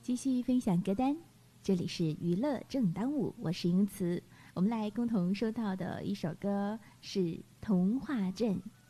继续分享歌单，这里是娱乐正当午，我是英慈。我们来共同收到的一首歌是《童话镇》，